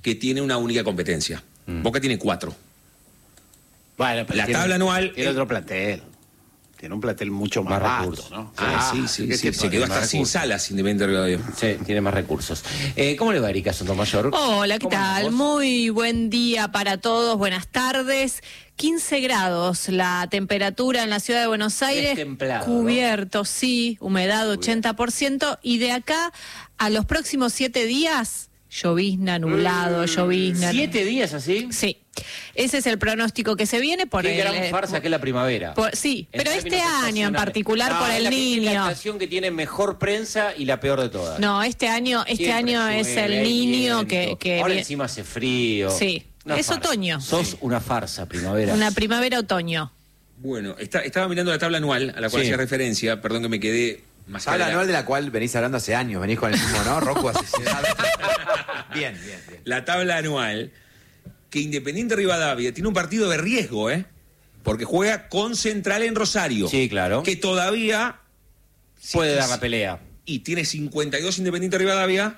que tiene una única competencia. Boca tiene 4. Bueno, pero la tabla anual... Tiene otro plantel. Tiene un plantel mucho más recursos, ¿no? Sí. Se quedó hasta sin Salas, Independiente Rivadavia. Sí, tiene más recursos. ¿Cómo le va, Erika Sotomayor? Hola, ¿qué tal? Muy buen día para todos, buenas tardes. 15 grados la temperatura en la ciudad de Buenos Aires. Templado, cubierto, ¿no? Sí, humedad 80%. Y de acá a los próximos 7 días, llovizna, nublado, llovizna. ¿7 días así? Sí. Ese es el pronóstico que se viene por Qué gran farsa que es la primavera. Sí, pero este año en particular por el Niño. Es la estación que tiene mejor prensa y la peor de todas. No, este año es el Niño que ahora encima hace frío. Sí, es otoño. Sos una farsa, primavera. Una primavera-otoño. Bueno, estaba mirando la tabla anual a la cual hacía referencia, perdón que me quedé más tabla anual de la cual venís hablando hace años, venís con el mismo, ¿no? Rocco hace bien. La tabla anual, que Independiente Rivadavia tiene un partido de riesgo, porque juega con Central en Rosario. Sí, claro. Que todavía puede dar la pelea. Y tiene 52 Independiente Rivadavia,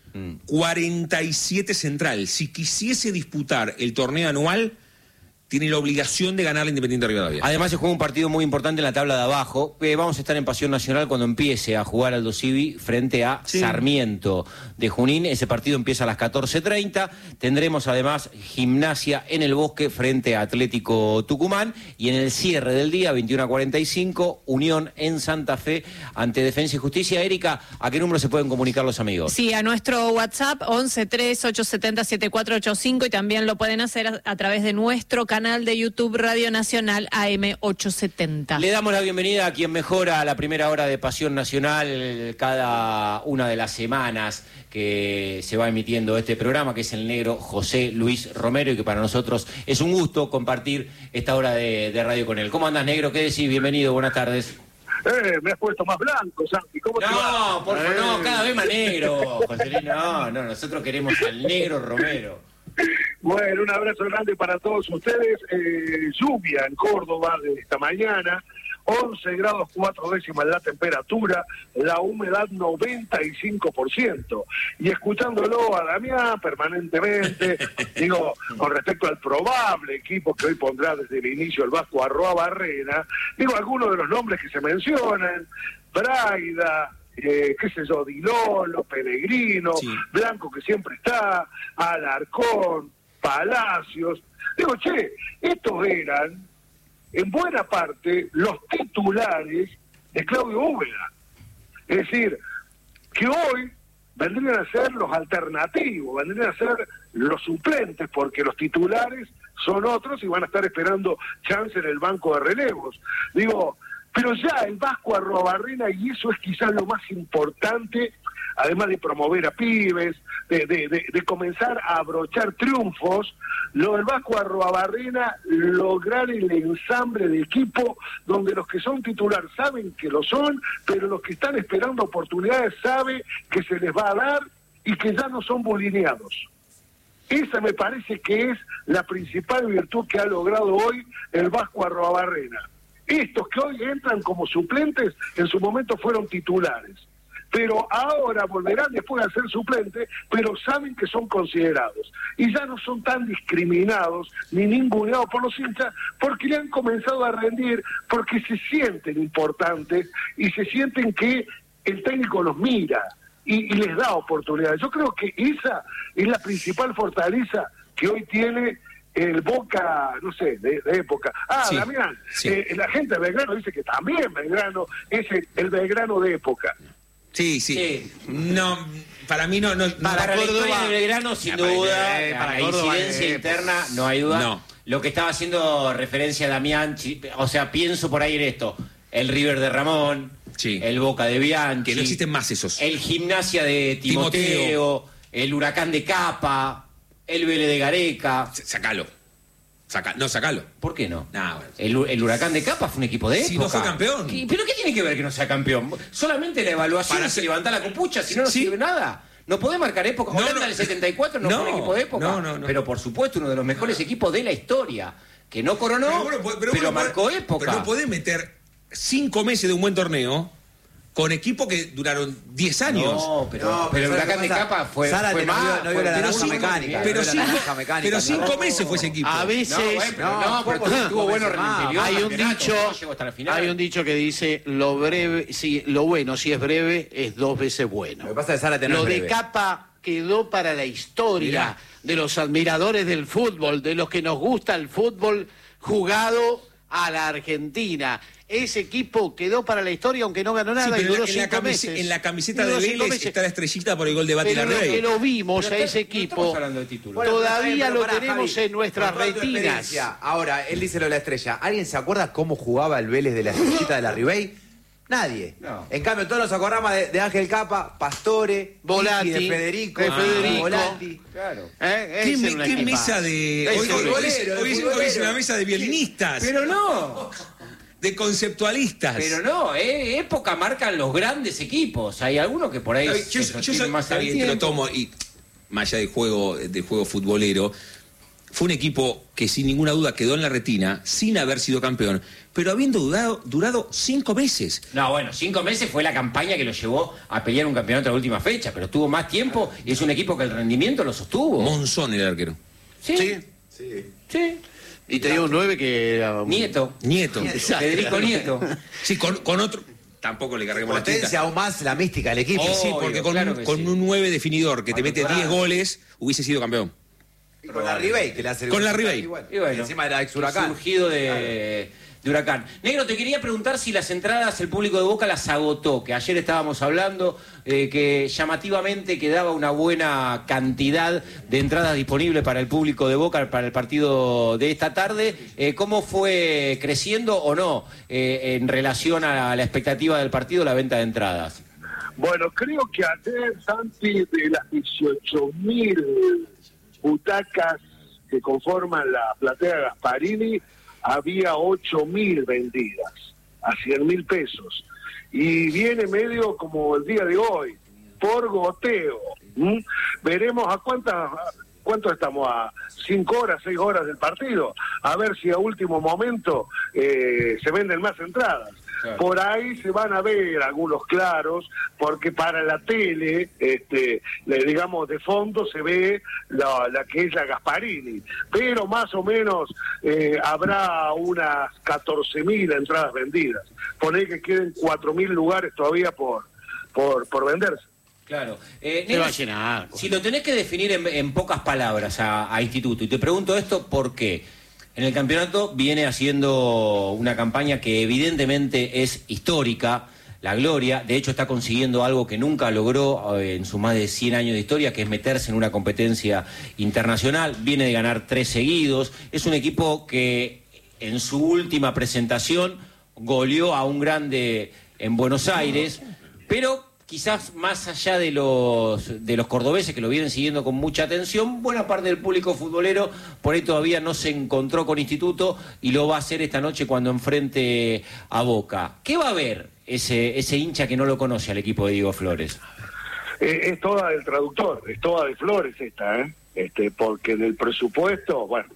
47 Central. Si quisiese disputar el torneo anual, tiene la obligación de ganar la Independiente Rivadavia. Además se juega un partido muy importante en la tabla de abajo. Vamos a estar en Pasión Nacional cuando empiece a jugar Aldo Civi frente a Sarmiento de Junín. Ese partido empieza a las 14:30. Tendremos además Gimnasia en el Bosque frente a Atlético Tucumán. Y en el cierre del día, 21:45, Unión en Santa Fe ante Defensa y Justicia. Erika, ¿a qué número se pueden comunicar los amigos? Sí, a nuestro WhatsApp 1138707485 y también lo pueden hacer a través de nuestro canal de YouTube Radio Nacional AM870. Le damos la bienvenida a quien mejora la primera hora de Pasión Nacional cada una de las semanas que se va emitiendo este programa, que es el negro José Luis Romero, y que para nosotros es un gusto compartir esta hora de radio con él. ¿Cómo andas, negro? ¿Qué decís? Bienvenido, buenas tardes. Me has puesto más blanco, Santi. ¿Cómo te va? No, por favor, no, cada vez más negro, José Luis. No, nosotros queremos al negro Romero. Bueno, un abrazo grande para todos ustedes. Lluvia en Córdoba de esta mañana, 11 grados 4 décimas la temperatura, la humedad 95%. Y escuchándolo a Damián permanentemente, digo, con respecto al probable equipo que hoy pondrá desde el inicio el Vasco Arruabarrena, digo, algunos de los nombres que se mencionan, Braida, qué sé yo, Dilolo, Pellegrino, Blanco que siempre está, Alarcón, Palacios. Digo, estos eran en buena parte los titulares de Claudio Úbeda. Es decir, que hoy vendrían a ser los alternativos, vendrían a ser los suplentes, porque los titulares son otros y van a estar esperando chance en el banco de relevos. Digo, pero ya el Vasco Arruabarrena, y eso es quizás lo más importante, además de promover a pibes, de comenzar a abrochar triunfos, lo del Vasco Arruabarrena, lograr el ensamble de equipo donde los que son titulares saben que lo son, pero los que están esperando oportunidades saben que se les va a dar y que ya no son bulineados. Esa me parece que es la principal virtud que ha logrado hoy el Vasco Arruabarrena. Estos que hoy entran como suplentes, en su momento fueron titulares. Pero ahora volverán después a ser suplentes, pero saben que son considerados. Y ya no son tan discriminados ni ninguneados por los hinchas, porque le han comenzado a rendir, porque se sienten importantes y se sienten que el técnico los mira y les da oportunidades. Yo creo que esa es la principal fortaleza que hoy tiene el Boca, no sé, de época. Damián, la gente de Belgrano dice que también Belgrano es el Belgrano de época. Sí. No, para mí no para la historia de Belgrano, sin duda, para la incidencia interna, no hay duda. No. Lo que estaba haciendo referencia a Damián, o sea, pienso por ahí en esto, el River de Ramón, el Boca de Bianchi. Que no existen más esos. El Gimnasia de Timoteo, el Huracán de Capa, el Vélez de Gareca. Sacalo. ¿Por qué no? Bueno. El Huracán de Capa fue un equipo de época. Si no fue campeón. ¿Pero qué tiene que ver que no sea campeón? Solamente la evaluación es levantar la copucha, si no sirve nada. No podés marcar época. Holanda del 74 no fue un equipo de época. No. Pero por supuesto uno de los mejores equipos de la historia. Que no coronó, pero marcó época. Pero no podés meter 5 meses de un buen torneo con equipos que duraron 10 años. No, pero el Huracán de Capa fue Zárate más. no vio la naranja mecánica. Pero 5 meses fue ese equipo. A veces pero tuvo buenos rendimientos. hay un dicho que dice lo breve, lo bueno si es breve es 2 veces bueno. Lo que pasa es que Zárate no Lo es de breve. Capa quedó para la historia de los admiradores del fútbol, de los que nos gusta el fútbol jugado a la Argentina. Ese equipo quedó para la historia, aunque no ganó nada, y duró 5 meses. En la camiseta de Vélez está la estrellita por el gol de Bati Pero Larrey. lo que lo vimos a ese equipo, todavía lo tenemos en nuestras retinas. Ahora, él dice lo de la estrella. ¿Alguien se acuerda cómo jugaba el Vélez de la estrellita de la Ribey? Nadie. No. En cambio, todos nos acordamos de Ángel Capa, Pastore, Volati, de Federico, Volati. Claro. ¿Qué mesa de...? Hoy es una mesa de violinistas. Pero no. De conceptualistas. Pero no, época marcan los grandes equipos. Hay algunos que por ahí Yo más te lo tomo y más allá del juego futbolero, fue un equipo que sin ninguna duda quedó en la retina sin haber sido campeón, pero habiendo durado 5 meses. No, bueno, 5 meses fue la campaña que lo llevó a pelear un campeonato a la última fecha, pero tuvo más tiempo y es un equipo que el rendimiento lo sostuvo. Monzón era el arquero. Sí. Y tenía un 9 que era... Nieto. Federico Nieto. Sí, con otro... Tampoco le carguemos la Potencia tinta. aún más la mística del equipo. Sí, porque con un 9 definidor que te mete 10 goles, hubiese sido campeón. Y con la Ribey, que le hace el Con la gol. Ribey. Y bueno, encima era ex Huracán. Surgido de Huracán. Negro, te quería preguntar si las entradas el público de Boca las agotó, que ayer estábamos hablando que llamativamente quedaba una buena cantidad de entradas disponibles para el público de Boca para el partido de esta tarde. ¿Cómo fue creciendo o no en relación a la expectativa del partido la venta de entradas? Bueno, creo que ayer, Santi, de las 18.000 butacas que conforman la platea Gasparini, había 8.000 vendidas a 100.000 pesos. Y viene medio como el día de hoy, por goteo. Veremos a cuánto estamos, a 5 horas, 6 horas del partido, a ver si a último momento se venden más entradas. Claro. Por ahí se van a ver algunos claros, porque para la tele, digamos, de fondo se ve la que es la Gasparini, pero más o menos habrá unas 14.000 entradas vendidas. Poné que queden 4.000 lugares todavía por venderse. Claro. Se va a llenar. Si lo tenés que definir en pocas palabras a Instituto, y te pregunto esto porque en el campeonato viene haciendo una campaña que evidentemente es histórica, la gloria, de hecho está consiguiendo algo que nunca logró en sus más de 100 años de historia, que es meterse en una competencia internacional, viene de ganar 3 seguidos, es un equipo que en su última presentación goleó a un grande en Buenos Aires, pero quizás más allá de los cordobeses que lo vienen siguiendo con mucha atención, buena parte del público futbolero por ahí todavía no se encontró con Instituto y lo va a hacer esta noche cuando enfrente a Boca. ¿Qué va a ver ese hincha que no lo conoce al equipo de Diego Flores? Es toda del traductor, es toda de Flores esta, porque en el presupuesto, bueno,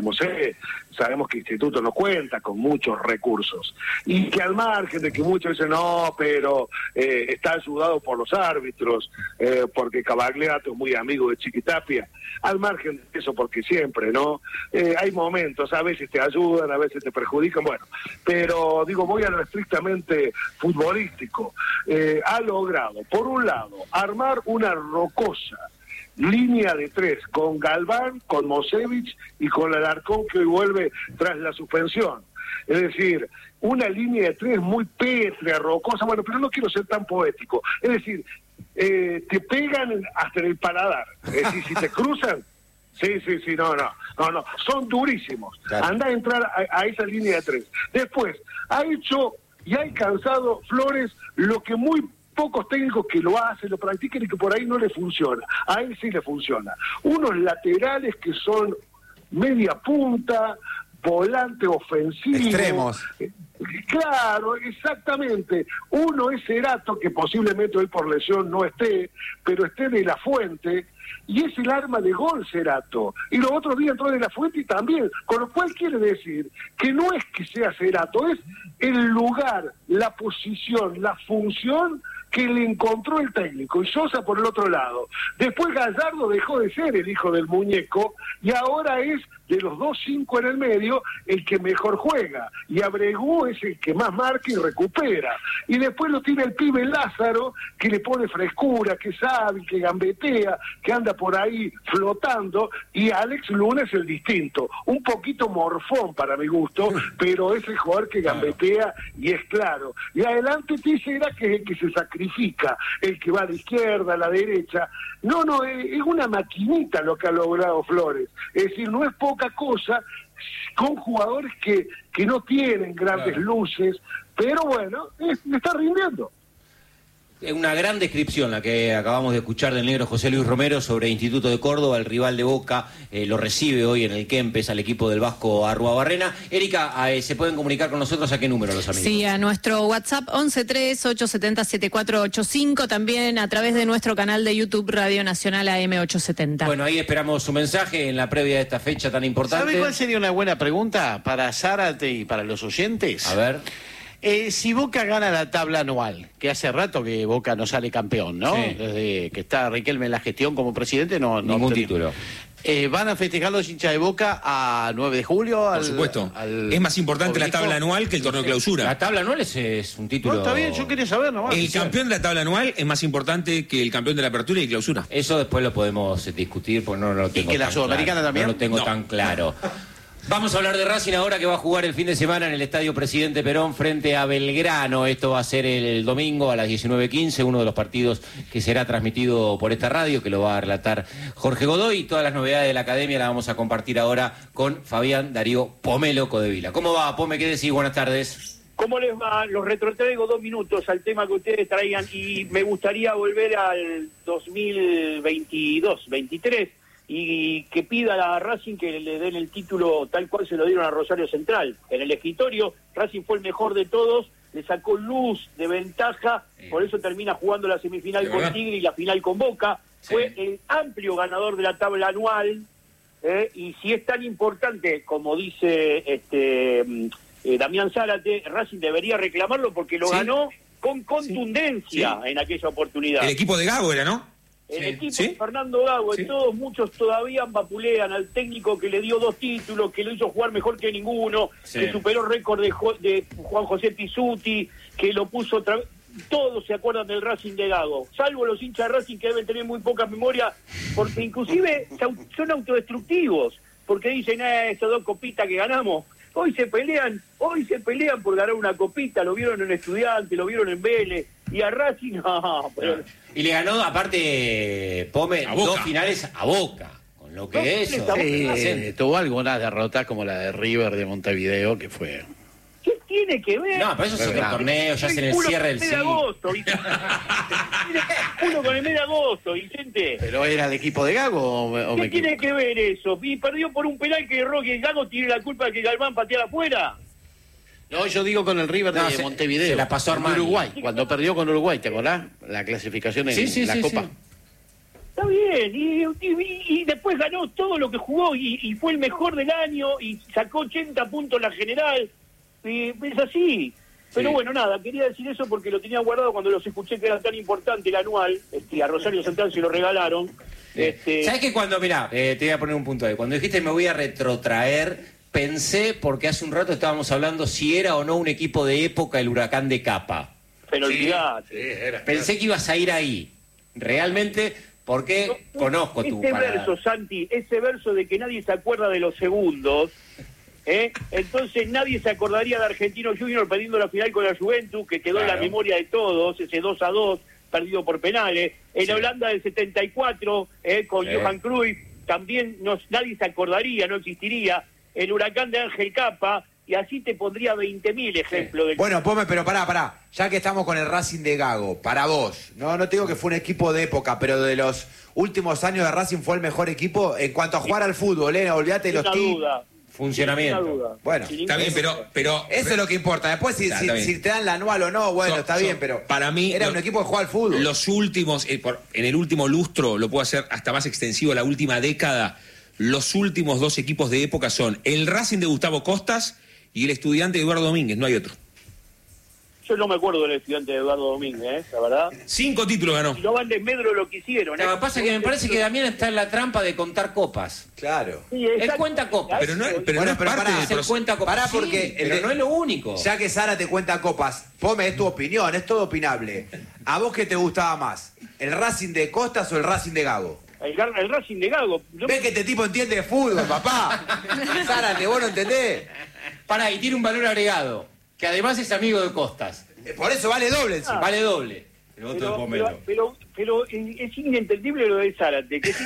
sabemos que Instituto no cuenta con muchos recursos y que al margen de que muchos dicen no, pero está ayudado por los árbitros, porque Cavagliato es muy amigo de Chiquitapia, al margen de eso, porque siempre, ¿no? Hay momentos, a veces te ayudan, a veces te perjudican, bueno, pero digo, voy a lo estrictamente futbolístico. Ha logrado, por un lado, armar una rocosa línea de 3, con Galván, con Mosevich y con Alarcón, que hoy vuelve tras la suspensión. Es decir, una línea de 3 muy pétrea, rocosa, bueno, pero no quiero ser tan poético. Es decir, te pegan hasta en el paladar. Es decir, si te cruzan, sí, no, son durísimos. Claro. Anda a entrar a esa línea de 3. Después, ha hecho y ha alcanzado Flores lo que muy pocos técnicos que lo hacen, lo practiquen y que por ahí no le funciona. A él sí le funciona. Unos laterales que son media punta, volante ofensivo. Extremos. Claro, exactamente. Uno es Cerato, que posiblemente hoy por lesión no esté, pero esté de la Fuente, y es el arma de gol Cerato. Y los otros días entró de la Fuente y también, con lo cual quiere decir que no es que sea Cerato, es el lugar, la posición, la función que le encontró el técnico, y Sosa por el otro lado. Después Gallardo dejó de ser el hijo del muñeco y ahora es, de los 2-5 en el medio, el que mejor juega, y Abregu es el que más marca y recupera. Y después lo tiene el pibe Lázaro, que le pone frescura, que sabe, que gambetea, que anda por ahí flotando, y Alex Luna es el distinto, un poquito morfón para mi gusto, pero es el jugador que gambetea y es claro. Y adelante Tisera, que es el que se sacrifica, el que va a la izquierda, a la derecha. No, es una maquinita lo que ha logrado Flores. Es decir, no es poca cosa, con jugadores que no tienen grandes luces, pero bueno, me está rindiendo. Es una gran descripción la que acabamos de escuchar del negro José Luis Romero sobre Instituto de Córdoba, el rival de Boca, lo recibe hoy en el Kempes al equipo del Vasco Arruabarrena. Erika, ¿se pueden comunicar con nosotros a qué número los amigos? Sí, a nuestro WhatsApp 1138707485, también a través de nuestro canal de YouTube Radio Nacional AM870. Bueno, ahí esperamos su mensaje en la previa de esta fecha tan importante. ¿Sabe cuál sería una buena pregunta para Zárate y para los oyentes? A ver. Si Boca gana la tabla anual, que hace rato que Boca no sale campeón, ¿no? Sí. Desde que está Riquelme en la gestión como presidente, no Ningún título. ¿Van a festejar los hinchas de Boca a 9 de julio? Por supuesto. Es más importante la tabla anual que el torneo de clausura. La tabla anual es un título... No, está bien, yo quería saber nomás. El campeón de la tabla anual es más importante que el campeón de la apertura y clausura. Eso después lo podemos discutir porque no lo tengo que la tan Sudamericana claro. también. No lo tengo tan claro. Vamos a hablar de Racing ahora, que va a jugar el fin de semana en el Estadio Presidente Perón frente a Belgrano. Esto va a ser el domingo a las 19:15, uno de los partidos que será transmitido por esta radio, que lo va a relatar Jorge Godoy. Y todas las novedades de la academia las vamos a compartir ahora con Fabián Darío Pomelo Codevila. ¿Cómo va, Pome? ¿Qué decís? Buenas tardes. ¿Cómo les va? Los retrotraigo 2 minutos al tema que ustedes traían y me gustaría volver al 2022-23 y que pida a Racing que le den el título tal cual se lo dieron a Rosario Central. En el escritorio, Racing fue el mejor de todos, le sacó luz de ventaja, por eso termina jugando la semifinal con Tigre y la final con Boca. Fue el amplio ganador de la tabla anual, y si es tan importante como dice Damián Zárate, Racing debería reclamarlo porque lo ganó con contundencia en aquella oportunidad. El equipo de Gago era, ¿no? El equipo de Fernando Gago, muchos todavía vapulean al técnico que le dio 2 títulos, que lo hizo jugar mejor que ninguno, que superó el récord de Juan José Pizzuti, que lo puso otra vez. Todos se acuerdan del Racing de Gago, salvo los hinchas de Racing que deben tener muy poca memoria, porque inclusive son autodestructivos, porque dicen, estas 2 copitas que ganamos, hoy se pelean por ganar una copita, lo vieron en Estudiantes, lo vieron en Vélez, y a Racing no. Pero... Y le ganó, aparte, Pome, 2 finales a Boca, con lo que es eso. Tuvo algunas derrotas como la de River de Montevideo, que fue... ¿Qué tiene que ver? No, pero eso es otro torneo, ya es en el cierre del siglo. Uno con el mes de agosto, Vicente. ¿Pero era el equipo de Gago o ¿Qué tiene que ver eso? Y perdió por un penal que Roque Gago tiene la culpa de que Galván pateara afuera. No, yo digo con el River de Montevideo. Se la pasó Armani. Uruguay, cuando perdió con Uruguay, ¿te acordás? La clasificación en la Copa. Sí. Está bien, y después ganó todo lo que jugó y fue el mejor del año y sacó 80 puntos la general. Es así. Pero bueno, nada, quería decir eso porque lo tenía guardado cuando los escuché que era tan importante el anual. A Rosario Central se lo regalaron. ¿Sabes que cuando, mirá, te voy a poner un punto ahí, cuando dijiste me voy a retrotraer, pensé, porque hace un rato estábamos hablando si era o no un equipo de época el Huracán de Capa. Pero olvidate. Pensé que ibas a ir ahí. Realmente, porque conozco tu verso, Santi, ese verso de que nadie se acuerda de los segundos, entonces nadie se acordaría de Argentino Junior perdiendo la final con la Juventus, que quedó en la memoria de todos, ese 2-2 perdido por penales. En Holanda del 74, con Johan Cruyff, también nadie se acordaría, no existiría. El Huracán de Ángel Capa, y así te pondría 20.000 ejemplos. Bueno, Pome, pero pará. Ya que estamos con el Racing de Gago, para vos, no te digo que fue un equipo de época, pero de los últimos años de Racing fue el mejor equipo en cuanto a jugar al fútbol, olvídate de los títulos. Funcionamiento. Bueno, Está bien, pero eso es lo que importa. Después si te dan la anual o no, bueno, está bien, pero para mí era un equipo que jugaba al fútbol. Los últimos, en el último lustro, lo puedo hacer hasta más extensivo, la última década, los últimos 2 equipos de época son el Racing de Gustavo Costas y el Estudiante de Eduardo Domínguez, no hay otro. Yo no me acuerdo del Estudiante de Eduardo Domínguez, la verdad. 5 títulos ganó. Y no van de medro lo que hicieron. Lo que pasa es que me parece que Damián está en la trampa de contar copas. Claro. Sí, Él cuenta copas. Pero no es parte pará, del proceso. Cuenta copas. Pará, Sí, porque pero no es lo único. Ya que Sara te cuenta copas, Pome, es tu opinión, es todo opinable. ¿A vos qué te gustaba más? ¿El Racing de Costas o el Racing de Gago? El Racing de Gago. ¿Ves que este tipo entiende de fútbol, papá? Sara, vos no entendés. Pará, y tiene un valor agregado, que además es amigo de Costas. Por eso vale doble encima. Vale doble. El voto de Pomelo. Pero es inentendible lo de Zárate. Que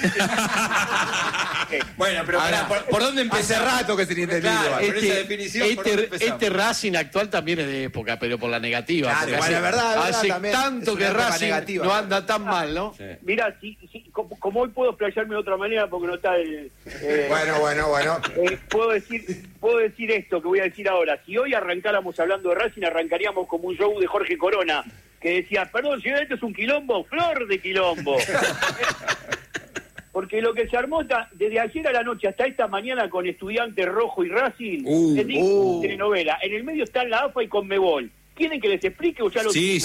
Bueno, pero pará, ¿por dónde Hace empezamos? rato que es inentendible. Claro, con esa definición, ¿por dónde empezamos? Racing actual también es de época, pero por la negativa. Claro, porque bueno, es verdad, hace también tanto es que una época Racing negativa, no ¿no? anda tan mal, ¿no? Sí. Mirá, como hoy puedo explayarme de otra manera porque no está el... Bueno. puedo decir esto que voy a decir ahora. Si hoy arrancáramos hablando de Racing, arrancaríamos como un show de Jorge Corona, que decía, perdón, señor, esto es un quilombo, flor de quilombo. Porque lo que se armó desde ayer a la noche hasta esta mañana con Estudiantes Rojo y Racing, es telenovela. En el medio están la AFA y Conmebol. ¿Quieren que les explique o ya lo Sí.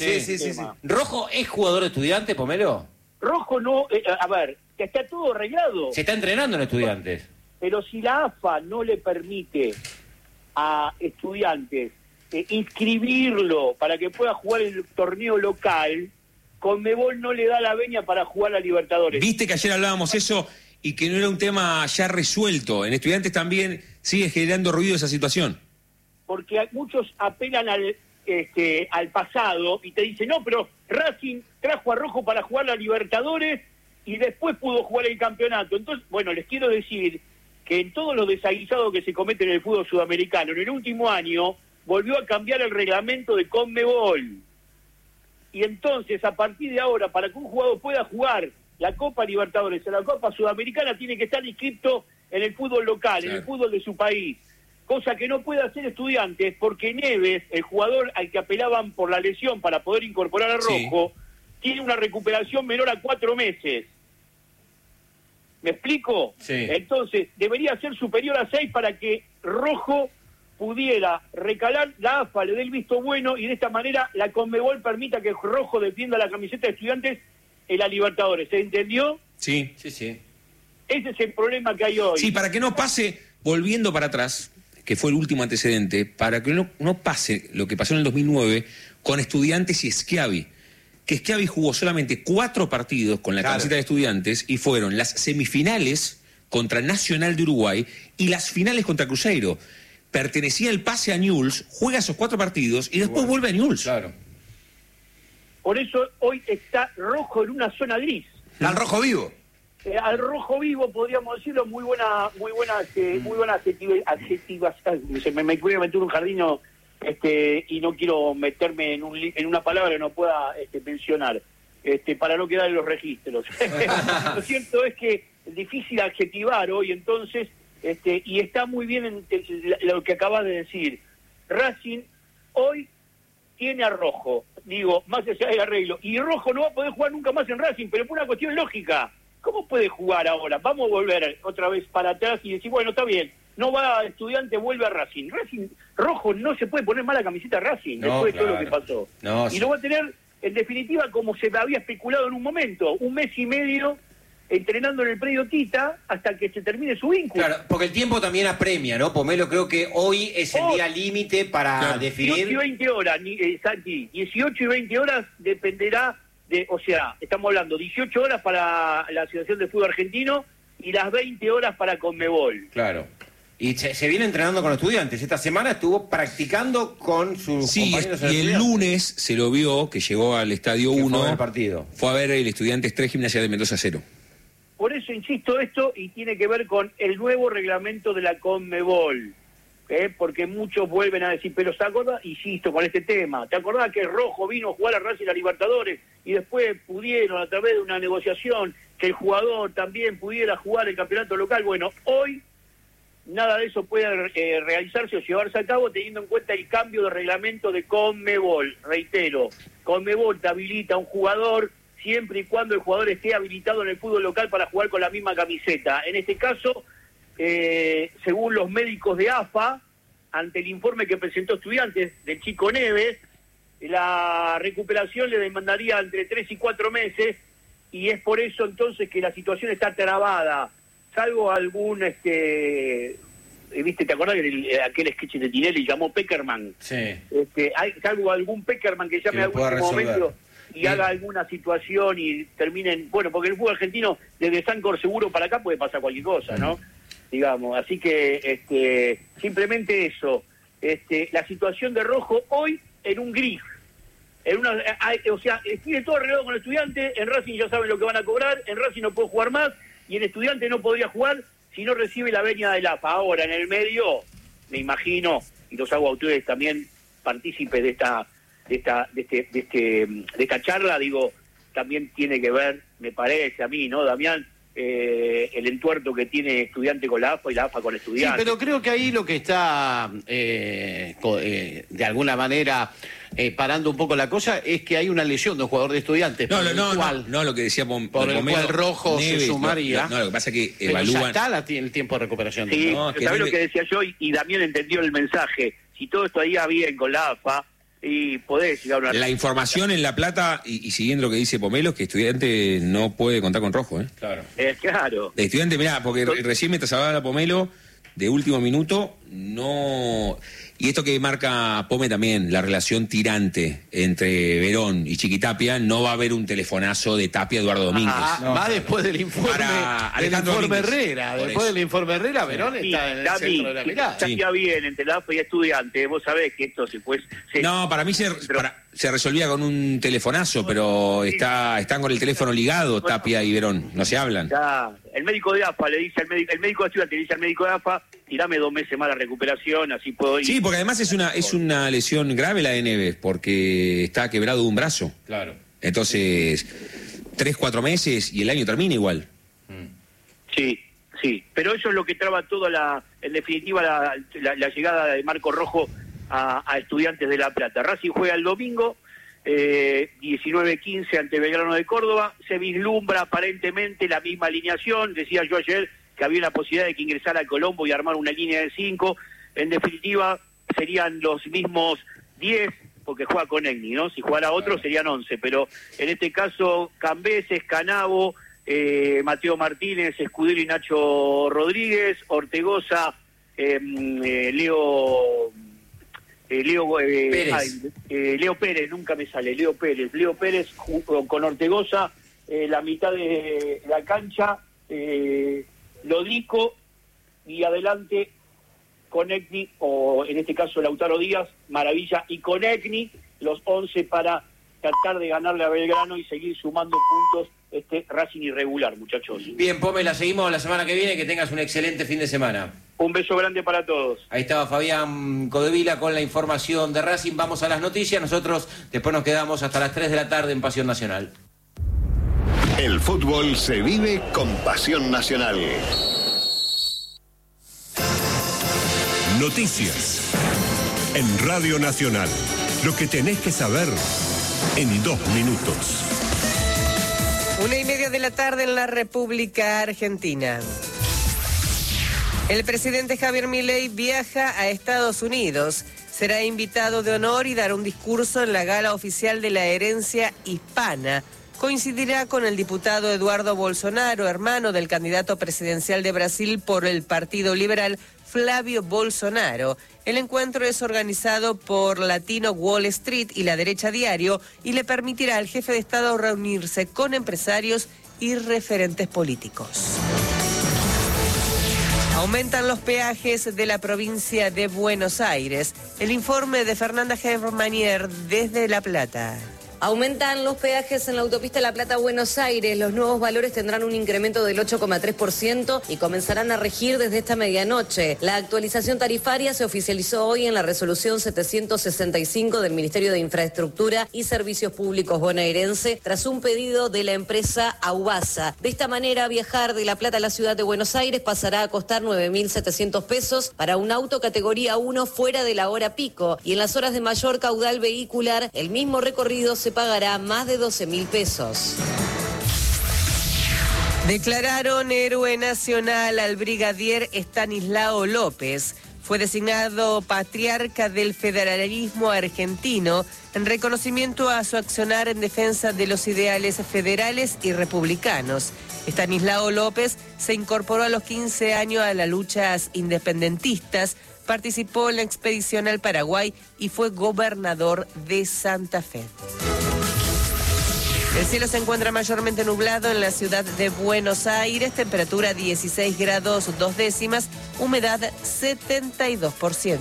¿Rojo es jugador de Estudiantes, Pomelo? Rojo no, a ver, que está todo arreglado. Se está entrenando en Estudiantes. Pero si la AFA no le permite a Estudiantes inscribirlo para que pueda jugar el torneo local, Conmebol no le da la venia para jugar a Libertadores. Viste que ayer hablábamos eso y que no era un tema ya resuelto. En Estudiantes también sigue generando ruido esa situación. Porque muchos apelan al pasado y te dicen, no, pero Racing trajo a Rojo para jugar a Libertadores y después pudo jugar el campeonato. Entonces, bueno, les quiero decir que en todos los desaguisados que se cometen en el fútbol sudamericano, en el último año volvió a cambiar el reglamento de Conmebol. Y entonces, a partir de ahora, para que un jugador pueda jugar la Copa Libertadores o la Copa Sudamericana, tiene que estar inscrito en el fútbol local, claro, en el fútbol de su país. Cosa que no puede hacer Estudiantes, porque Neves, el jugador al que apelaban por la lesión para poder incorporar a Rojo, tiene una recuperación menor a 4 meses. ¿Me explico? Sí. Entonces, debería ser superior a 6 para que Rojo pudiera recalar, la AFA le dé el visto bueno y de esta manera la Conmebol permita que Rojo defienda la camiseta de Estudiantes en la Libertadores. ¿Se entendió? Sí. Ese es el problema que hay hoy. Sí, para que no pase, volviendo para atrás, que fue el último antecedente, para que no pase lo que pasó en el 2009 con Estudiantes y Schiavi, que Schiavi jugó solamente 4 partidos con la camiseta de Estudiantes y fueron las semifinales contra Nacional de Uruguay y las finales contra Cruzeiro. Pertenecía el pase a Newell's, juega esos 4 partidos y después vuelve a Newell's. Claro. Por eso hoy está Rojo en una zona gris. Está el Rojo vivo. Al Rojo vivo podríamos decirlo, muy buena adjetivas. Me voy a meter un jardín y no quiero meterme en una palabra que no pueda mencionar, para no quedar en los registros. Lo cierto es que es difícil adjetivar hoy, entonces, y está muy bien lo que acabas de decir. Racing hoy tiene a Rojo, digo, más allá del arreglo, y Rojo no va a poder jugar nunca más en Racing, pero por una cuestión lógica. ¿Cómo puede jugar ahora? Vamos a volver otra vez para atrás y decir, bueno, está bien, no va a Estudiante, vuelve a Racing. Rojo no se puede poner mal la camiseta a Racing, después de todo lo que pasó. Y lo va a tener, en definitiva, como se había especulado en un momento, 1 mes y medio entrenando en el predio Tita hasta que se termine su vínculo. Claro, porque el tiempo también apremia, ¿no? Pomelo, creo que hoy es el día límite para definir. 18 y 20 horas, Santi, 18 y 20 horas dependerá o sea, estamos hablando 18 horas para la Asociación de Fútbol Argentino y las 20 horas para Conmebol. Claro. Y se viene entrenando con Estudiantes. Esta semana estuvo practicando con sus compañeros en y el lunes se lo vio, que llegó al Estadio 1. Fue a ver el Estudiantes 3, Gimnasia de Mendoza 0. Por eso insisto esto, y tiene que ver con el nuevo reglamento de la Conmebol. Porque muchos vuelven a decir, pero ¿se acuerda? Insisto con este tema, ¿te acordás que Rojo vino a jugar a Racing a Libertadores y después pudieron, a través de una negociación, que el jugador también pudiera jugar el campeonato local? Bueno, hoy nada de eso puede realizarse o llevarse a cabo teniendo en cuenta el cambio de reglamento de Conmebol. Reitero, Conmebol te habilita a un jugador siempre y cuando el jugador esté habilitado en el fútbol local para jugar con la misma camiseta. En este caso, según los médicos de AFA, ante el informe que presentó Estudiantes del Chico Neves, la recuperación le demandaría entre 3 y 4 meses, y es por eso entonces que la situación está trabada, salvo algún, ¿viste? ¿Te acordás que aquel sketch de Tinelli llamó Peckerman? Sí. Salvo algún Peckerman que llame a algún momento y haga alguna situación y terminen, bueno, porque el fútbol argentino desde Sancor seguro para acá puede pasar cualquier cosa, ¿no? Digamos, así que simplemente eso, la situación de Rojo hoy en un gris, o sea, tiene todo arreglado con el Estudiante, en Racing ya saben lo que van a cobrar, en Racing no puede jugar más, y el Estudiante no podría jugar si no recibe la venia del AFA. Ahora, en el medio, me imagino, y los hago a ustedes también partícipes de esta charla, digo, también tiene que ver, me parece a mí, ¿no, Damián? El entuerto que tiene Estudiante con la AFA y la AFA con Estudiante. Sí, pero creo que ahí lo que está de alguna manera parando un poco la cosa es que hay una lesión de un jugador de Estudiantes. No, lo que decía por el cual Rojo Neves, se sumaría. No, lo que pasa es que pero evalúan. Ya está el tiempo de recuperación. Sí, no, ¿sabés lo que decía yo? Y Damián entendió el mensaje. Si todo esto iba bien con la AFA, y podés llegar a una... La información en La Plata, y siguiendo lo que dice Pomelo, es que Estudiante no puede contar con Rojo, ¿eh? Claro. Claro. De Estudiante, mirá, porque recién mientras hablaba Pomelo, de último minuto, no... Y esto que marca Pome también, la relación tirante entre Verón y Chiquitapia, no va a haber un telefonazo de Tapia a Eduardo Domínguez. Va después del informe, Herrera. Después del informe Herrera, Verón está en el centro de la mirada. Ya bien entre la AFA y Estudiante, vos sabés que esto No, para mí se resolvía con un telefonazo, pero están con el teléfono ligado Tapia y Verón, no se hablan. Ya, el médico de AFA le dice al médico, el médico de Estudiante le dice al médico de AFA, tirame 2 meses más la recuperación, así puedo ir. Sí, porque además es una lesión grave la de Neves, porque está quebrado un brazo. Claro. Entonces, 3-4 meses y el año termina igual. Sí, pero eso es lo que traba todo en definitiva la llegada de Marco Rojo a Estudiantes de La Plata. Racing juega el domingo, 19-15 ante Belgrano de Córdoba, se vislumbra aparentemente la misma alineación, decía yo ayer que había una posibilidad de que ingresara a Colombo y armar una línea de 5, en definitiva serían los mismos 10, porque juega con Egni, ¿no? Si jugara otro serían 11, pero en este caso Cambeses, Canavo, Mateo Martínez, Escudero y Nacho Rodríguez, Ortegoza, Leo Pérez, nunca me sale, Leo Pérez con Ortegoza, la mitad de la cancha, Lodico, y adelante con Egni, o en este caso Lautaro Díaz, Maravilla, y con Egni, los 11 para tratar de ganarle a Belgrano y seguir sumando puntos Racing irregular, muchachos. Bien, Pome, la seguimos la semana que viene, que tengas un excelente fin de semana. Un beso grande para todos. Ahí estaba Fabián Codevila con la información de Racing. Vamos a las noticias, nosotros después nos quedamos hasta las 3 de la tarde en Pasión Nacional. El fútbol se vive con Pasión Nacional. Noticias en Radio Nacional. Lo que tenés que saber en 2 minutos. 1:30 de la tarde en la República Argentina. El presidente Javier Milei viaja a Estados Unidos. Será invitado de honor y dará un discurso en la gala oficial de la herencia hispana. Coincidirá con el diputado Eduardo Bolsonaro, hermano del candidato presidencial de Brasil por el Partido Liberal, Flavio Bolsonaro. El encuentro es organizado por Latino Wall Street y La Derecha Diario y le permitirá al jefe de Estado reunirse con empresarios y referentes políticos. Aumentan los peajes de la provincia de Buenos Aires. El informe de Fernanda Germanier desde La Plata. Aumentan los peajes en la autopista La Plata-Buenos Aires. Los nuevos valores tendrán un incremento del 8,3% y comenzarán a regir desde esta medianoche. La actualización tarifaria se oficializó hoy en la resolución 765 del Ministerio de Infraestructura y Servicios Públicos bonaerense tras un pedido de la empresa Aubasa. De esta manera, viajar de La Plata a la ciudad de Buenos Aires pasará a costar 9.700 pesos para un auto categoría 1 fuera de la hora pico, y en las horas de mayor caudal vehicular el mismo recorrido se pagará más de 12.000 pesos. Declararon héroe nacional al brigadier Estanislao López. Fue designado patriarca del federalismo argentino en reconocimiento a su accionar en defensa de los ideales federales y republicanos. Estanislao López se incorporó a los 15 años a las luchas independentistas, participó en la expedición al Paraguay y fue gobernador de Santa Fe. El cielo se encuentra mayormente nublado en la ciudad de Buenos Aires, temperatura 16 grados 2 décimas, humedad 72%.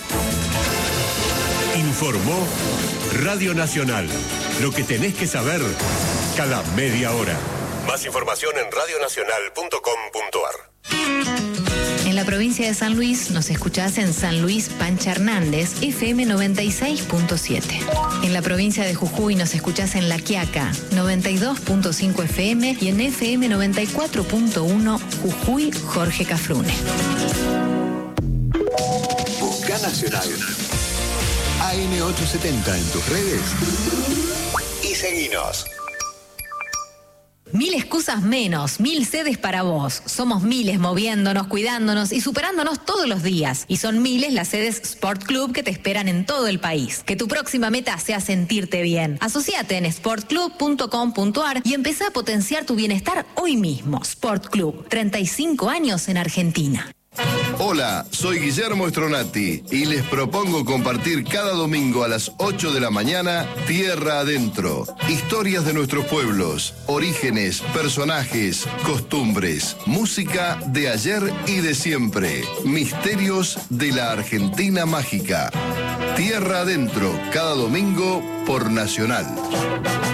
Informó Radio Nacional. Lo que tenés que saber cada media hora. Más información en radionacional.com.ar. En la provincia de San Luis nos escuchás en San Luis Pancha Hernández, FM 96.7. En la provincia de Jujuy nos escuchás en La Quiaca, 92.5 FM y en FM 94.1 Jujuy Jorge Cafrune. Busca Nacional. AM870 en tus redes y seguinos. 1000 excusas menos, 1000 sedes para vos. Somos miles moviéndonos, cuidándonos y superándonos todos los días. Y son miles las sedes Sport Club que te esperan en todo el país. Que tu próxima meta sea sentirte bien. Asociate en sportclub.com.ar y empezá a potenciar tu bienestar hoy mismo. Sport Club, 35 años en Argentina. Hola, soy Guillermo Stronati y les propongo compartir cada domingo a las 8 de la mañana Tierra Adentro. Historias de nuestros pueblos, orígenes, personajes, costumbres, música de ayer y de siempre, misterios de la Argentina mágica. Tierra Adentro, cada domingo por Nacional.